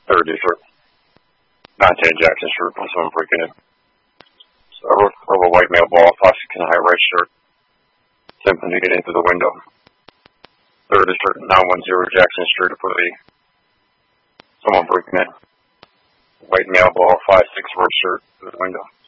Third district. 910 Jackson Street from someone breaking in. So I wrote a white male ball, 5'6" high red shirt, attempting to get into the window. Third district, 910 Jackson Street for someone breaking in. White male ball, 5'6" red shirt through the window.